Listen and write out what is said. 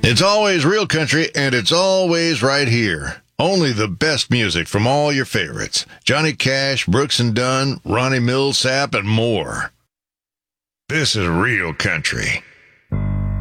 It's always real country, and it's always right here. Only the best music from all your favorites. Johnny Cash, Brooks and Dunn, Ronnie Millsap, and more. This is real country.